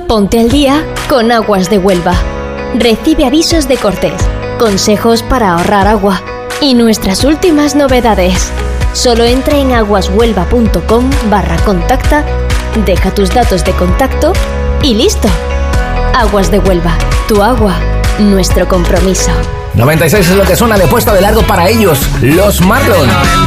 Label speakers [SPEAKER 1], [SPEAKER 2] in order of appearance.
[SPEAKER 1] Ponte al día con Aguas de Huelva. Recibe avisos de cortes, consejos para ahorrar agua y nuestras últimas novedades. Solo entra en aguashuelva.com/contacta, deja tus datos de contacto y listo. Aguas de Huelva, tu agua, nuestro compromiso.
[SPEAKER 2] 96 es lo que suena de puesta de largo para ellos, los Marlon.